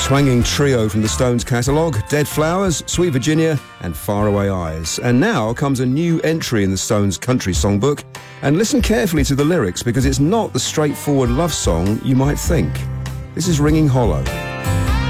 Twanging trio from the Stones catalogue, Dead Flowers, Sweet Virginia and Faraway Eyes. And now comes a new entry in the Stones country songbook. And listen carefully to the lyrics because it's not the straightforward love song you might think. This is Ringing Hollow.